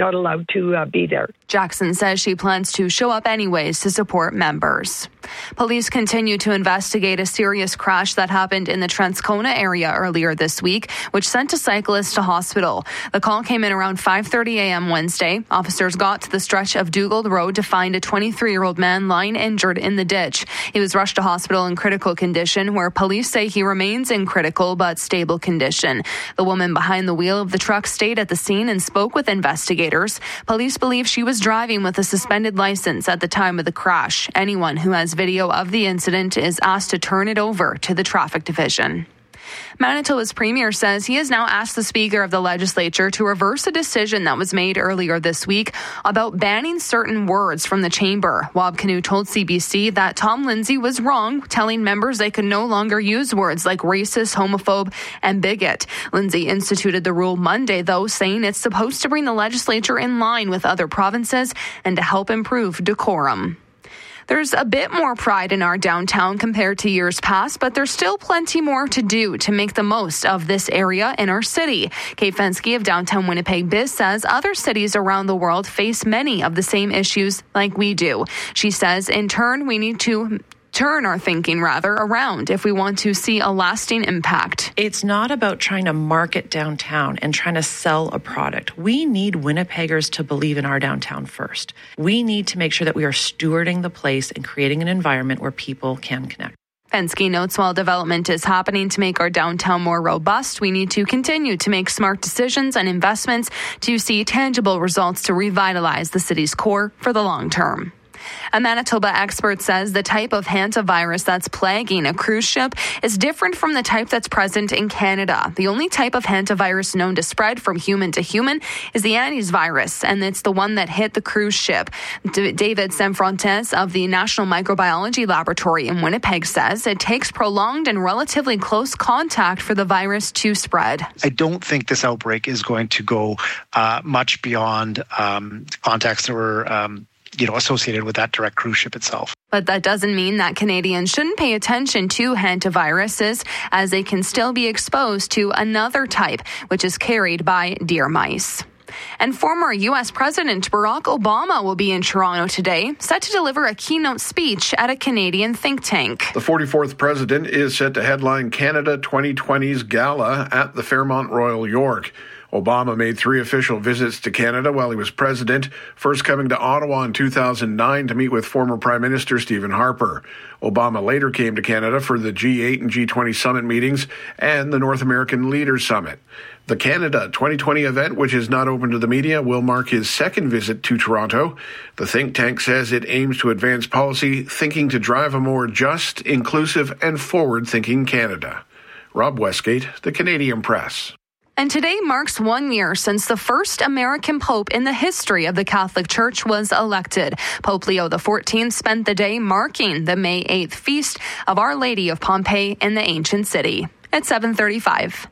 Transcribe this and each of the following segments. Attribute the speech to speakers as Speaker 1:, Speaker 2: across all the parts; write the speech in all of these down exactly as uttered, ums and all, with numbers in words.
Speaker 1: not allowed to uh, be there.
Speaker 2: Jackson says she plans to show up anyways to support members. Police continue to investigate a serious crash that happened in the Transcona area earlier this week, which sent a cyclist to hospital. The call came in around five thirty a.m. Wednesday. Officers got to the stretch of Dugald Road to find a twenty-three-year-old man lying injured in the ditch. He was rushed to hospital in critical condition, where police say he remains in critical but stable condition. The woman behind the wheel of the truck stayed at the scene and spoke with investigators. Police believe she was driving with a suspended license at the time of the crash. Anyone who has video of the incident is asked to turn it over to the traffic division. Manitoba's premier says he has now asked the Speaker of the Legislature to reverse a decision that was made earlier this week about banning certain words from the chamber. Wab Kinew told C B C that Tom Lindsay was wrong, telling members they could no longer use words like racist, homophobe, and bigot. Lindsay instituted the rule Monday, though, saying it's supposed to bring the legislature in line with other provinces and to help improve decorum. There's a bit more pride in our downtown compared to years past, but there's still plenty more to do to make the most of this area in our city. Kate Fensky of Downtown Winnipeg Biz says other cities around the world face many of the same issues like we do. She says, in turn, we need to turn our thinking rather around if we want to see a lasting impact.
Speaker 3: It's not about trying to market downtown and trying to sell a product. We need Winnipeggers to believe in our downtown first. We need to make sure that we are stewarding the place and creating an environment where people can connect.
Speaker 2: Fensky notes while development is happening to make our downtown more robust, we need to continue to make smart decisions and investments to see tangible results to revitalize the city's core for the long term. A Manitoba expert says the type of hantavirus that's plaguing a cruise ship is different from the type that's present in Canada. The only type of hantavirus known to spread from human to human is the Andes virus, and it's the one that hit the cruise ship. D- David Sanfrantes of the National Microbiology Laboratory in Winnipeg says it takes prolonged and relatively close contact for the virus to spread.
Speaker 4: I don't think this outbreak is going to go uh, much beyond um, contacts that were um, you know, associated with that direct cruise ship itself.
Speaker 2: But that doesn't mean that Canadians shouldn't pay attention to hantaviruses, as they can still be exposed to another type, which is carried by deer mice. And former U S President Barack Obama will be in Toronto today, set to deliver a keynote speech at a Canadian think tank.
Speaker 5: The forty-fourth president is set to headline Canada twenty twenty's gala at the Fairmont Royal York. Obama made three official visits to Canada while he was president, first coming to Ottawa in two thousand nine to meet with former Prime Minister Stephen Harper. Obama later came to Canada for the G eight and G twenty summit meetings and the North American Leaders Summit. The Canada twenty twenty event, which is not open to the media, will mark his second visit to Toronto. The think tank says it aims to advance policy thinking to drive a more just, inclusive, and forward-thinking Canada. Rob Westgate, The Canadian Press.
Speaker 2: And today marks one year since the first American Pope in the history of the Catholic Church was elected. Pope Leo the fourteenth spent the day marking the May eighth feast of Our Lady of Pompeii in the ancient city. At seven thirty-five.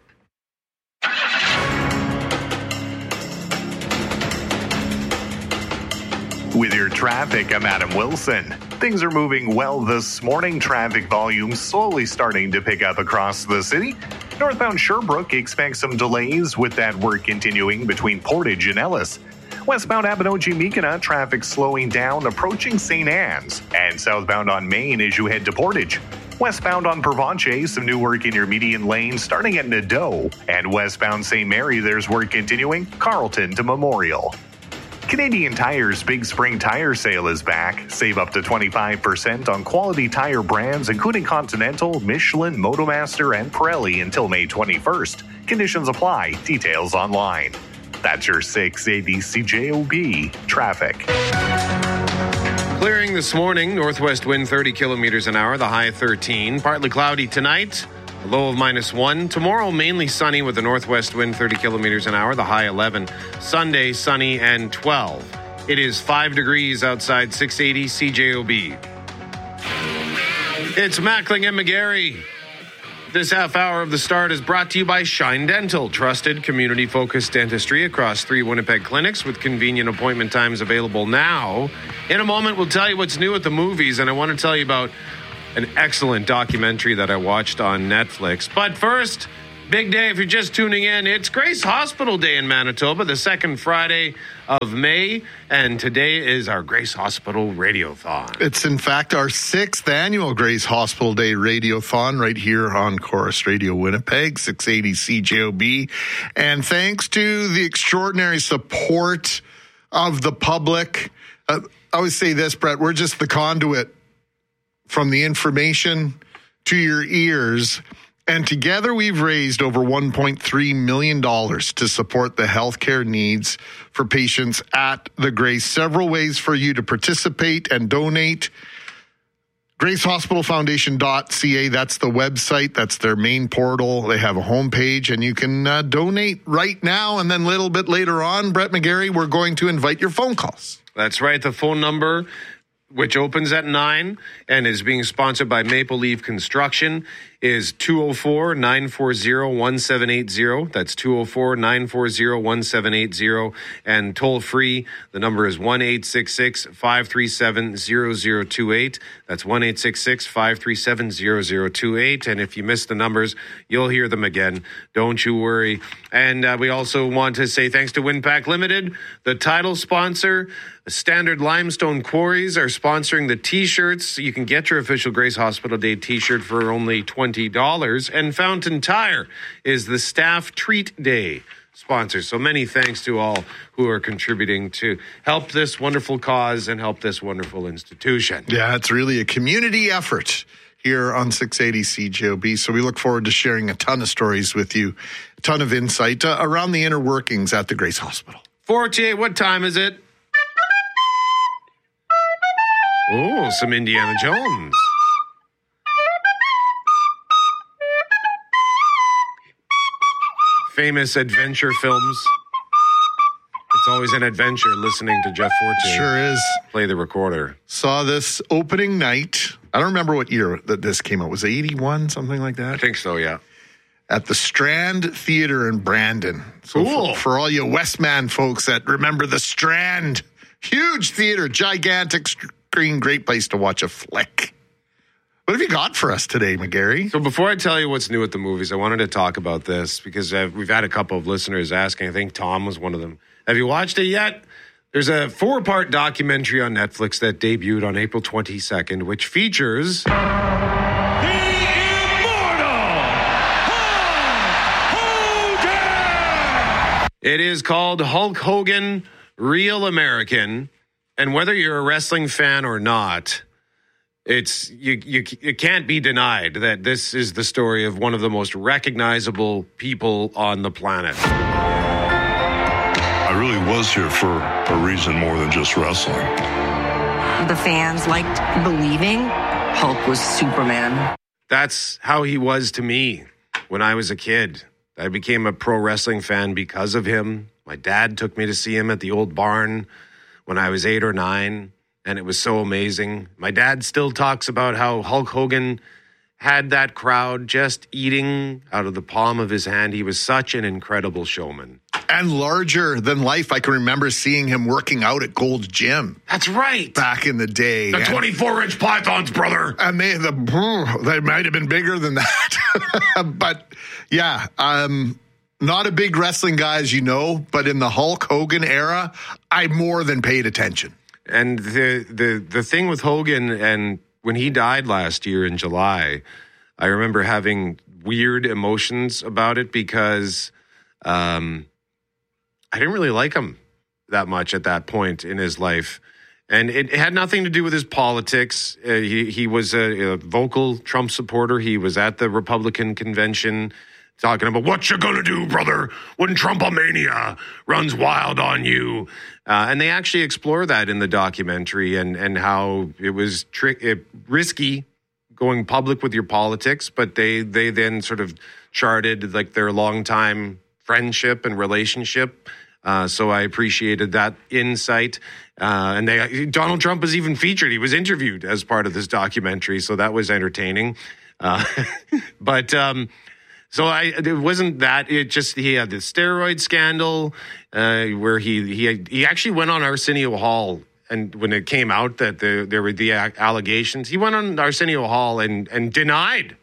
Speaker 6: With your traffic, I'm Adam Wilson. Things are moving well this morning. Traffic volume slowly starting to pick up across the city. Northbound Sherbrooke expects some delays with that work continuing between Portage and Ellis. Westbound Abinogi-Mekina, traffic slowing down approaching Saint Anne's. And southbound on Main as you head to Portage. Westbound on Provenche, some new work in your median lane starting at Nadeau. And westbound Saint Mary, there's work continuing Carleton to Memorial. Canadian Tire's Big Spring Tire Sale is back. Save up to twenty-five percent on quality tire brands including Continental, Michelin, Motomaster, and Pirelli until May twenty-first. Conditions apply. Details online. That's your six eighty C J O B traffic.
Speaker 7: Clearing this morning, northwest wind thirty kilometers an hour, the high thirteen. Partly cloudy tonight, a low of minus one. Tomorrow, mainly sunny with a northwest wind thirty kilometers an hour, the high eleven. Sunday, sunny and twelve. It is five degrees outside, six eighty C J O B. It's Mackling and McGarry. This half hour of the start is brought to you by Shine Dental, trusted community-focused dentistry across three Winnipeg clinics with convenient appointment times available now. In a moment, we'll tell you what's new at the movies, and I want to tell you about an excellent documentary that I watched on Netflix. But first, Big day if you're just tuning in. It's Grace Hospital Day in Manitoba, the second Friday of May, and today is our Grace Hospital Radiothon.
Speaker 1: It's, in fact, our sixth annual Grace Hospital Day Radiothon right here on Chorus Radio Winnipeg, six eighty C J O B. And thanks to the extraordinary support of the public, uh, I always say this, Brett, we're just the conduit from the information to your ears. And together we've raised over one point three million dollars to support the healthcare needs for patients at the Grace. Several ways for you to participate and donate. grace hospital foundation dot c a, that's the website. That's their main portal. They have a homepage, and you can uh, donate right now. And then a little bit later on, Brett McGarry, we're going to invite your phone calls.
Speaker 7: That's right. The phone number, which opens at nine and is being sponsored by Maple Leaf Construction, is two oh four, nine four zero, one seven eight zero. That's two oh four, nine four zero, one seven eight zero. And toll free, the number is one eight six six, five three seven, zero zero two eight. That's one eight six six, five three seven, zero zero two eight. And if you miss the numbers, you'll hear them again. Don't you worry. And uh, we also want to say thanks to Winpack Limited, the title sponsor. Standard Limestone Quarries are sponsoring the T-shirts. You can get your official Grace Hospital Day T-shirt for only twenty dollars. And Fountain Tire is the Staff Treat Day sponsor. So many thanks to all who are contributing to help this wonderful cause and help this wonderful institution.
Speaker 1: Yeah, it's really a community effort here on six eighty C J O B. So we look forward to sharing a ton of stories with you, a ton of insight uh, around the inner workings at the Grace Hospital.
Speaker 7: forty-eight, what time is it? Oh, some Indiana Jones. Famous adventure films. It's always an adventure listening to Jeff Forte.
Speaker 1: Sure is.
Speaker 7: Play the recorder.
Speaker 1: Saw this opening night. I don't remember what year that this came out. Was it eighty-one, something like that?
Speaker 7: I think so, yeah.
Speaker 1: At the Strand Theater in Brandon. So
Speaker 7: cool.
Speaker 1: For, for all you Westman folks that remember the Strand, huge theater, gigantic screen, great place to watch a flick. What have you got for us today, McGarry?
Speaker 7: So before I tell you what's new at the movies, I wanted to talk about this because uh, we've had a couple of listeners asking. I think Tom was one of them. Have you watched it yet? There's a four-part documentary on Netflix that debuted on April twenty-second, which features
Speaker 8: the immortal Hulk Hogan!
Speaker 7: It is called Hulk Hogan, Real American. And whether you're a wrestling fan or not, it's you, you it can't be denied that this is the story of one of the most recognizable people on the planet.
Speaker 9: I really was here for a reason more than just wrestling.
Speaker 10: The fans liked believing Hulk was Superman.
Speaker 7: That's how he was to me when I was a kid. I became a pro wrestling fan because of him. My dad took me to see him at the old barn when I was eight or nine, and it was so amazing. My dad still talks about how Hulk Hogan had that crowd just eating out of the palm of his hand. He was such an incredible showman.
Speaker 1: And larger than life. I can remember seeing him working out at Gold's Gym.
Speaker 7: That's right.
Speaker 1: Back in the day.
Speaker 7: The twenty-four inch pythons, brother.
Speaker 1: And they, the, they might have been bigger than that. But, yeah, um... not a big wrestling guy, as you know, but in the Hulk Hogan era, I more than paid attention.
Speaker 7: And the the the thing with Hogan, and when he died last year in July, I remember having weird emotions about it because um, I didn't really like him that much at that point in his life. And it, it had nothing to do with his politics. Uh, he, he was a, a vocal Trump supporter. He was at the Republican convention talking about what you gonna do, brother, when Trumpomania runs wild on you. Uh, and they actually explore that in the documentary and, and how it was tri- it, risky going public with your politics, but they, they then sort of charted like their longtime friendship and relationship. Uh, so I appreciated that insight. Uh, and they Donald Trump was even featured. He was interviewed as part of this documentary, so that was entertaining. Uh, but... Um, So I, it wasn't that. It just he had the steroid scandal uh, where he he had, he actually went on Arsenio Hall, and when it came out that the, there were the allegations, he went on Arsenio Hall and and denied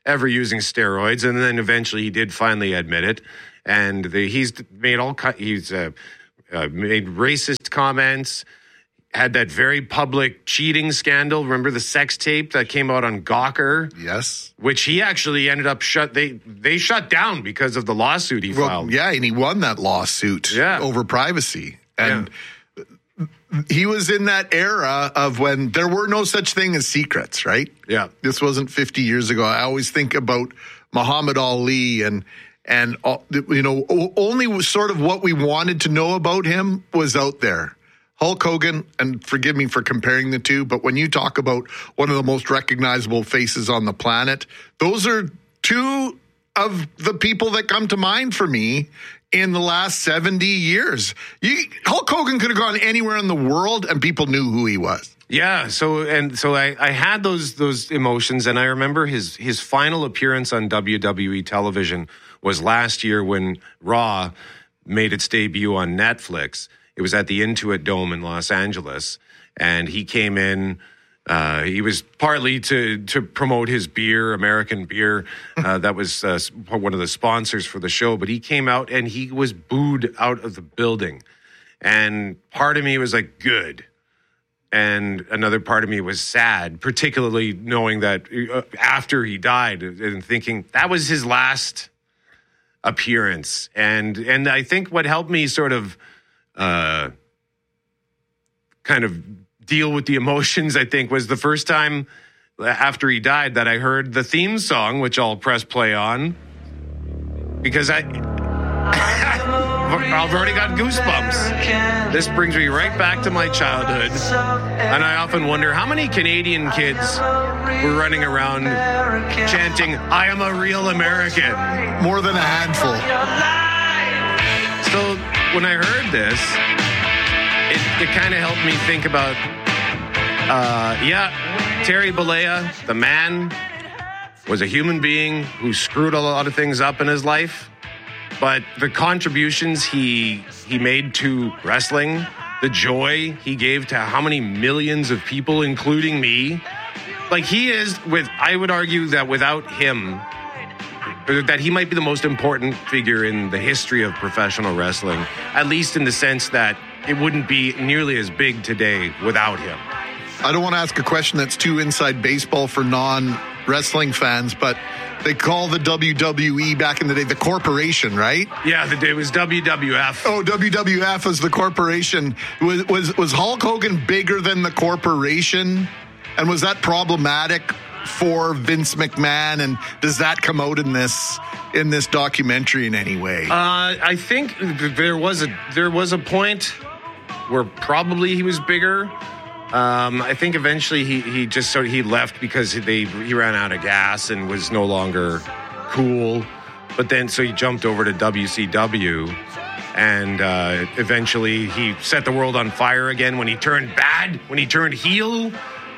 Speaker 7: ever using steroids, and then eventually he did finally admit it. And the, he's made all he's uh, uh, made racist comments. Had that very public cheating scandal. Remember the sex tape that came out on Gawker?
Speaker 1: Yes.
Speaker 7: Which he actually ended up shut. They they shut down because of the lawsuit he
Speaker 1: well,
Speaker 7: filed.
Speaker 1: Yeah, and he won that lawsuit
Speaker 7: yeah.
Speaker 1: over privacy. And yeah. he was in that era of when there were no such thing as secrets, right?
Speaker 7: Yeah.
Speaker 1: This wasn't fifty years ago. I always think about Muhammad Ali and and you know only sort of what we wanted to know about him was out there. Hulk Hogan, and forgive me for comparing the two, but when you talk about one of the most recognizable faces on the planet, those are two of the people that come to mind for me in the last seventy years. You, Hulk Hogan could have gone anywhere in the world and people knew who he was.
Speaker 7: Yeah, so and so I, I had those those emotions, and I remember his his final appearance on W W E television was last year when Raw made its debut on Netflix. It was at the Intuit Dome in Los Angeles, and he came in. Uh, he was partly to to promote his beer, American beer, uh, that was uh, one of the sponsors for the show. But he came out and he was booed out of the building, and part of me was like, good. And another part of me was sad, particularly knowing that uh, after he died and thinking that was his last appearance. And and I think what helped me sort of uh, kind of deal with the emotions, I think, was the first time after he died that I heard the theme song, which I'll press play on, because I... I've already got goosebumps. This brings me right back to my childhood. And I often wonder how many Canadian kids were running around chanting, I am a real American.
Speaker 1: More than a handful.
Speaker 7: So when I heard this, it, it kind of helped me think about, uh, yeah, Terry Bollea, the man, was a human being who screwed a lot of things up in his life. But the contributions he he made to wrestling, the joy he gave to how many millions of people, including me, like he is, with I would argue that without him, that he might be the most important figure in the history of professional wrestling, at least in the sense that it wouldn't be nearly as big today without him.
Speaker 1: I don't want to ask a question that's too inside baseball for non-wrestling fans, but they call the W W E back in the day the corporation, right?
Speaker 7: Yeah, the day was W W F.
Speaker 1: Oh, W W F was the corporation. Was was was Hulk Hogan bigger than the corporation? And was that problematic for Vince McMahon? And does that come out in this in this documentary in any way?
Speaker 7: Uh, I think there was a there was a point where probably he was bigger. Um, I think eventually he, he just sort of he left because they he ran out of gas and was no longer cool. But then so he jumped over to W C W, and uh, eventually he set the world on fire again when he turned bad, when he turned heel.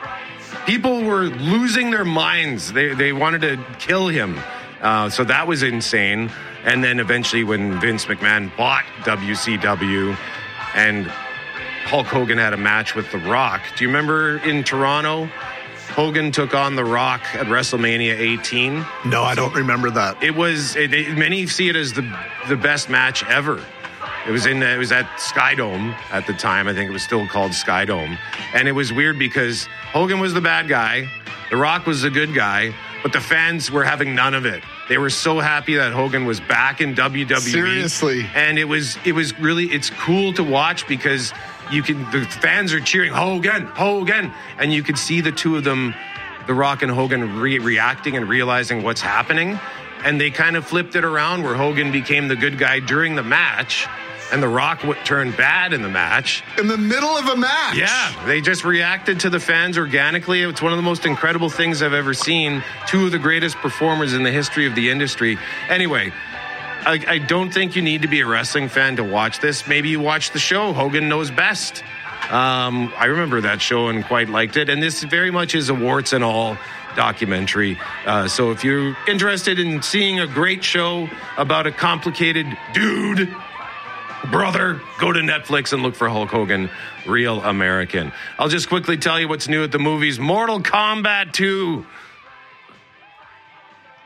Speaker 7: People were losing their minds. They they wanted to kill him. Uh, so that was insane. And then eventually when Vince McMahon bought W C W and Hulk Hogan had a match with The Rock. Do you remember in Toronto, Hogan took on The Rock at WrestleMania eighteen?
Speaker 1: No, I don't remember that.
Speaker 7: It was, it, it, many see it as the the best match ever. It was in, it was at Skydome at the time. I think it was still called Skydome. And it was weird because Hogan was the bad guy, The Rock was the good guy, but the fans were having none of it. They were so happy that Hogan was back in W W E.
Speaker 1: Seriously.
Speaker 7: And it was, it was really, it's cool to watch because you can, the fans are cheering, Hogan, Hogan. And you could see the two of them, The Rock and Hogan, re- reacting and realizing what's happening. And they kind of flipped it around where Hogan became the good guy during the match and The Rock w- turned bad in the match.
Speaker 1: In the middle of a match?
Speaker 7: Yeah, they just reacted to the fans organically. It's one of the most incredible things I've ever seen. Two of the greatest performers in the history of the industry. Anyway, I, I don't think you need to be a wrestling fan to watch this. Maybe you watch the show. Hogan Knows Best. Um, I remember that show and quite liked it. And this very much is a warts and all documentary. Uh, so if you're interested in seeing a great show about a complicated dude, brother, go to Netflix and look for Hulk Hogan, Real American. I'll just quickly tell you what's new at the movies. Mortal Kombat two.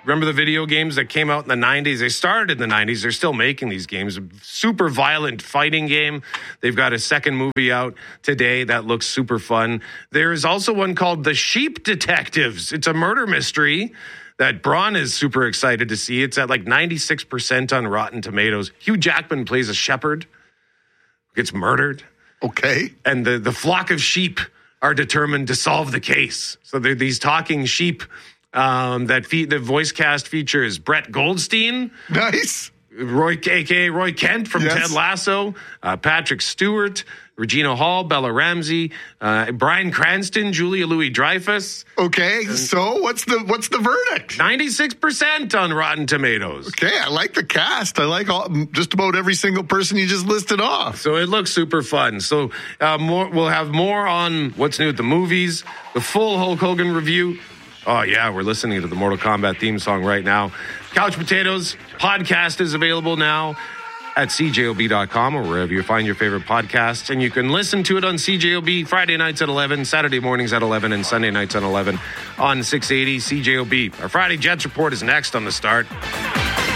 Speaker 7: Remember the video games that came out in the nineties? They started in the nineties. They're still making these games. A super violent fighting game. They've got a second movie out today that looks super fun. There is also one called The Sheep Detectives. It's a murder mystery that Braun is super excited to see. It's at like ninety-six percent on Rotten Tomatoes. Hugh Jackman plays a shepherd who gets murdered.
Speaker 1: Okay.
Speaker 7: And the, the flock of sheep are determined to solve the case. So they're these talking sheep. Um, that fe- the voice cast features Brett Goldstein.
Speaker 1: Nice.
Speaker 7: Roy, a k a. Roy Kent from
Speaker 1: Yes.
Speaker 7: Ted Lasso. Uh, Patrick Stewart. Regina Hall. Bella Ramsey. Uh, Bryan Cranston. Julia Louis-Dreyfus.
Speaker 1: Okay, so what's the what's the verdict?
Speaker 7: ninety-six percent on Rotten Tomatoes.
Speaker 1: Okay, I like the cast. I like all, just about every single person you just listed off.
Speaker 7: So it looks super fun. So uh, more, we'll have more on what's new at the movies. The full Hulk Hogan review. Oh, yeah, we're listening to the Mortal Kombat theme song right now. Couch Potatoes podcast is available now at C J O B dot com or wherever you find your favorite podcasts. And you can listen to it on C J O B Friday nights at eleven, Saturday mornings at eleven, and Sunday nights at eleven on six eighty C J O B. Our Friday Jets report is next on the start.